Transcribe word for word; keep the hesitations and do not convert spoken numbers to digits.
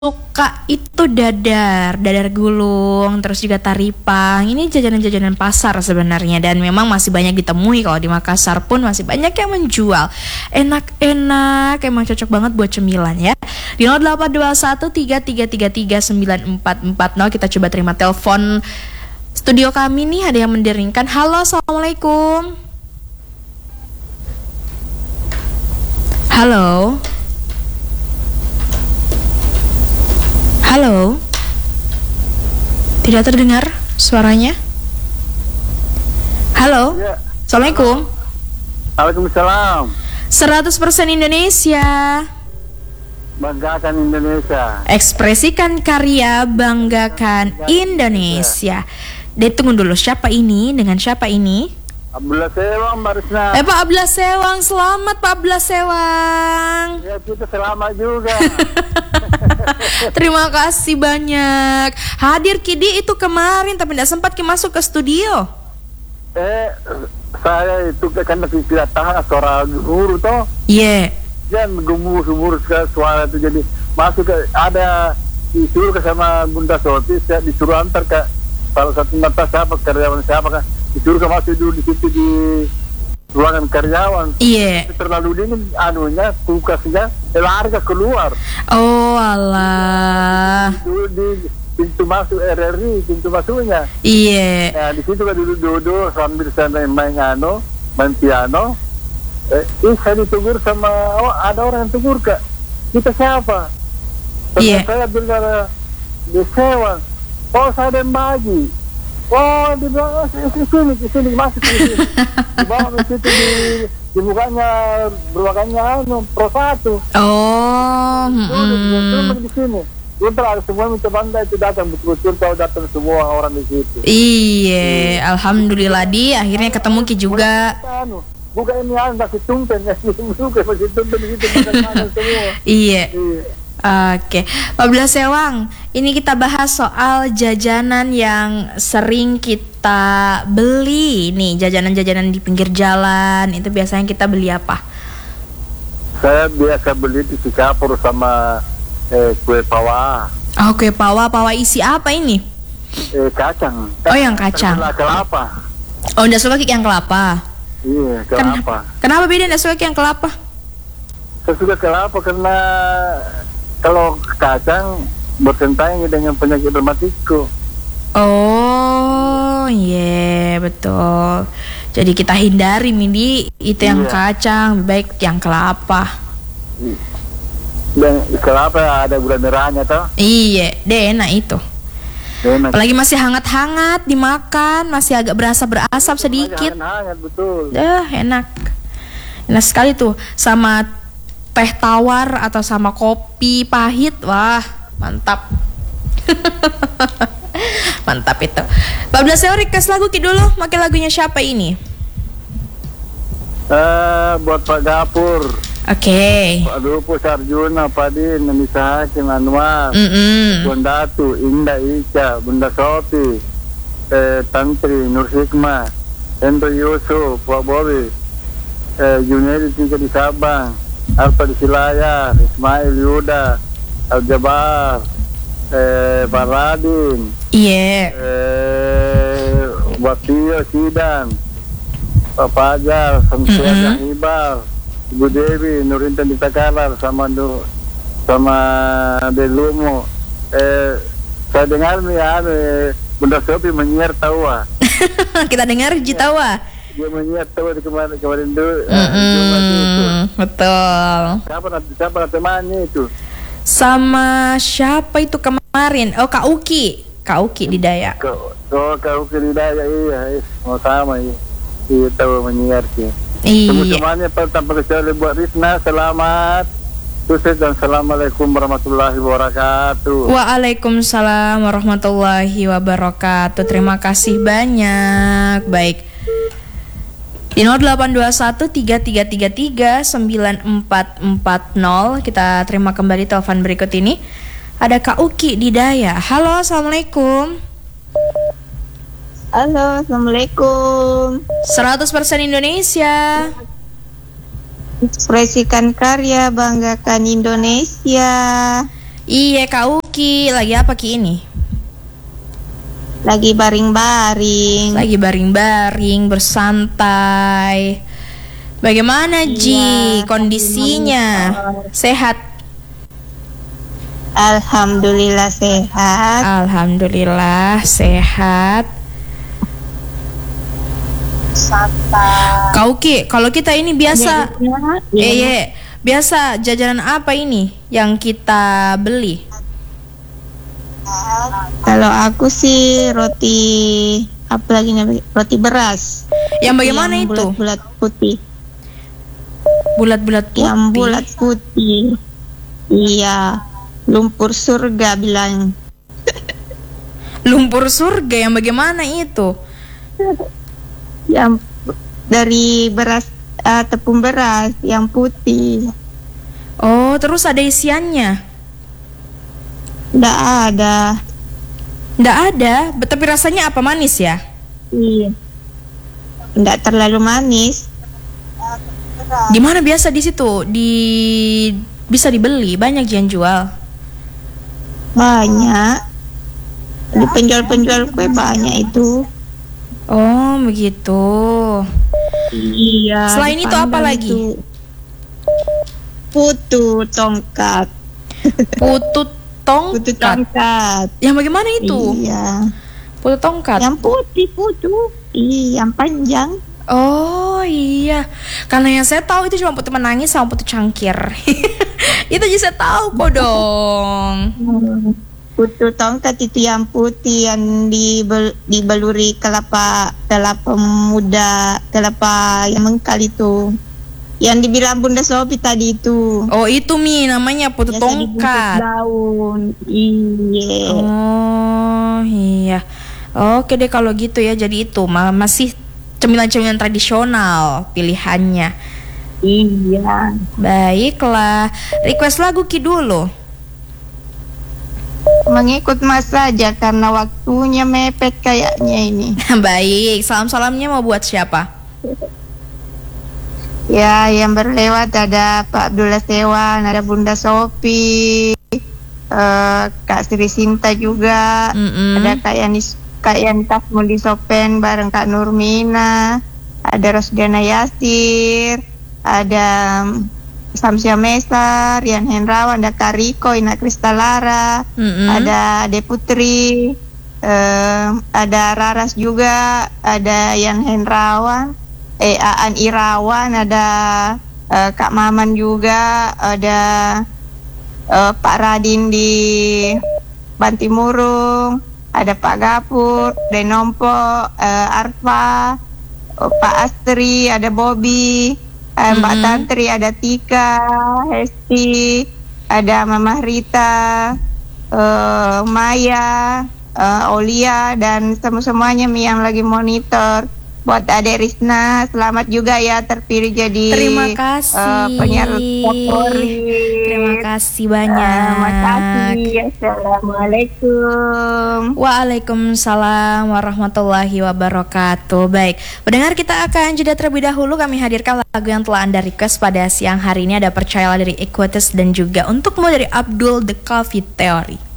suka itu dadar, dadar gulung, terus juga taripang. Ini jajanan-jajanan pasar sebenarnya, dan memang masih banyak ditemui. Kalau di Makassar pun masih banyak yang menjual. Enak-enak, emang cocok banget buat cemilan ya. Di nol delapan dua satu tiga tiga tiga tiga sembilan empat empat nol kita coba terima telepon studio kami nih, ada yang menderingkan. Halo, assalamualaikum. Halo. Halo. Tidak terdengar suaranya. Halo. Ya. Assalamualaikum. Waalaikumsalam. seratus persen Indonesia. Banggakan Indonesia. Ekspresikan karya, banggakan Indonesia. Deh, tunggu dulu, siapa ini? Dengan siapa ini? Abdullah Sewang, Barisna. Eh, Pak Abdullah Sewang, selamat Pak Abdullah Sewang. Ya, kita selamat juga. Terima kasih banyak. Hadir Kidi itu kemarin, tapi tidak sempat Ki masuk ke studio. Eh, saya itu karena tidak tahan suara guru toh. Iya. Yeah. Dan gemuruh-gemuruh suara itu, jadi masuk ke, ada disuruh ke sama Bunda Soti, saya disuruh antar ke salah satu mata siapa, karyawan siapa kan, disuruh ke masuk dulu di situ di ruangan karyawan. Iya. Yeah. Terlalu dingin anunya, kulkasnya, lari ke keluar. Oh alah. Dulu di pintu masuk R R I, pintu masuknya. Iya. Ya, di situ kan duduk-duduk sambil saya main ano, main piano. Eh, ih, saya ditegur sama, oh, ada orang yang tegur, Kak. Kita siapa? Iya. Yeah. Saya bilang di Sewang. Oh, saya dan bagi. Oh, di bawah, di sini, di sini, masuk di sini. Di bawah di situ, di, di mukanya, berwakannya anu, pro satu. Oh. Duduk di sini. Betul, semua minta bangga itu datang, betul-betul tahu datang semua orang di situ. Iya, hmm. Alhamdulillah di akhirnya ketemu Ki juga. Anu, bukan ini anu masih tumpen ya, bukan masih tumpen di situ makan semua. Iya. Iya. Oke, Pak Abdullah Sewang, ini kita bahas soal jajanan yang sering kita beli. Nih, jajanan-jajanan di pinggir jalan, itu biasanya kita beli apa? Saya biasa beli di Cikapur sama eh, kue pawa. Oh, kue pawa, pawa isi apa ini? Eh, kacang. Oh, yang kacang. Kelapa. Oh, enggak suka yang kelapa? Iya, kelapa. Kenapa, Kenapa beda enggak suka yang kelapa? Saya suka kelapa karena kalau kacang bertentangan dengan penyakit rematisku. Oh, iya, yeah, betul. Jadi kita hindari mini itu yang iya. Kacang, baik yang kelapa. Dan kelapa ada gula merahnya toh? Iya, deh enak itu. Enak. Apalagi masih hangat-hangat dimakan, masih agak berasa berasap sedikit. Hangat-hangat, betul. Dah, enak. Enak sekali tuh sama teh tawar atau sama kopi pahit. Wah, mantap. Mantap itu. Pak Abdullah Sewang request lagu Ki dulu. Pakai lagunya siapa ini? Eh, uh, buat Pak Gapur. Oke. Okay. Pak Dupo Sarjuna, Pak Din, Nisa Hakim Anwar, mm-hmm. Bunda Datu, Indah Ica, Bunda Soti, eh, Tantri, Nur Hikmah, Hendro Yusuf, Pak Bobi, eh, Junedi Tiga di Sabang, Alfa di Silayar, Ismail Yuda, Al-Jabar, eh, Pak Radin, iya, yeah. eh, Watio Sidan, Pak Fajar, Samsiat mm-hmm. Ibar, Ibu Dewi, Nurintan di Takalar, sama Nur, sama Delumo. Eh, saya dengar nih ya, eh, Bunda Sopi menyiar tawa. Kita dengar Ji tawa. Dia menyiar tawa di kemarin kemarin dulu. Mm-hmm. Betul. Siapa nanti siapa nanti temannya itu? Sama siapa itu kemarin? Oh, Kak Uki, Kak Uki di Daya. Oh, Kak Uki di Daya, iya, mau sama iya. Iya tahu menyiar sih. Iya. Semuanya tanpa kecuali buat Risna, selamat sukses dan assalamualaikum warahmatullahi wabarakatuh. Waalaikumsalam warahmatullahi wabarakatuh. Terima kasih banyak. Baik. Di nol delapan dua satu tiga tiga tiga tiga sembilan empat empat nol kita terima kembali telepon berikut ini. Ada Kak Uki di Daya. Halo, assalamualaikum. Halo, assalamualaikum. seratus persen Indonesia. Ekspresikan karya, banggakan Indonesia. Iya Kak Uki, lagi apa Ki ini? Lagi baring-baring. Lagi baring-baring, bersantai. Bagaimana Ji Iya, kondisinya? Sehat? Alhamdulillah sehat. Alhamdulillah sehat. Santai. Kak Uki, kalau kita ini biasa Iya. eh ye, biasa jajanan apa ini yang kita beli? Kalau aku sih roti apa lagi namanya? Roti beras. Yang bagaimana Yang itu? Bulat-bulat putih. Bulat-bulat putih. Yang bulat putih. Iya. Lumpur surga bilang. Lumpur surga yang bagaimana itu? Yang dari beras eh, tepung beras yang putih. Oh, terus ada isiannya? Nggak ada. Nggak ada, tapi rasanya apa, manis ya? Iya. Nggak terlalu manis. Di mana biasa di situ? Di bisa dibeli, banyak yang jual. Banyak. Di penjual-penjual kue banyak itu. Oh, begitu. Iya. Selain di itu apa Padang lagi? itu. Putu tongkat. Putu Putu tongkat. tongkat. Yang bagaimana itu? Iya. Putu tongkat. Yang putih putu. Iya, yang panjang. Oh iya, karena yang saya tahu itu cuma putu menangis sama putu cangkir. Itu aja saya tahu kok dong. Hmm. Putu tongkat itu yang putih yang dibel, dibeluri kelapa kelapa muda, kelapa yang mengkal itu. Yang dibilang Bunda Sopi tadi itu. Oh itu Mi namanya putu Biasa dibungkus tongkat. daun. Iya. Oh iya. Oke deh kalau gitu ya, jadi itu ma- masih cemilan-cemilan tradisional pilihannya. Iya. Baiklah, request lagu Ki dulu. Mengikut mas saja karena waktunya mepet kayaknya ini. Baik, salam-salamnya mau buat siapa? Ya, yang berlewat ada Pak Abdullah Sewan, ada Bunda Sopi, eh, Kak Sri Sinta juga, Mm-mm. ada Kak Yanis, Kak Yantas Mundi Sopen bareng Kak Nurmina, ada Rosdiana Yasir, ada Samsia Mesa, Rian Hendrawan, ada Kak Riko, Ina Kristalara, Mm-mm. ada Ade Putri, eh, ada Raras juga, ada Yan Hendrawan, eh Aan Irawan, ada eh, Kak Maman juga, ada eh, Pak Radin di Bantimurung, ada Pak Gapur, Denompo, eh, Arfa, eh, Pak Astri, ada Bobby, eh, Mbak Mhm. Tantri, ada Tika, Hesti, ada Mama Rita, eh, Maya, eh, Olia, dan semua-semuanya Mi yang lagi monitor. Buat Adek Risna, selamat juga ya terpilih jadi Terima kasih. eh, penyiar favorit. Terima kasih banyak. Terima kasih. Assalamualaikum. Waalaikumsalam warahmatullahi wabarakatuh. Baik, pendengar, kita akan jeda terlebih dahulu. Kami hadirkan lagu yang telah Anda request pada siang hari ini. Ada Percayalah dari Equatus dan juga Untukmu dari Abdul The Coffee Theory.